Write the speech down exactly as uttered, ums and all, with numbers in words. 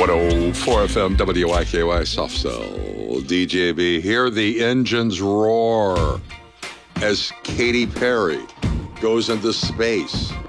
one oh four F M W I K Y Soft Cell. D J B. Hear the engines roar as Katy Perry goes into space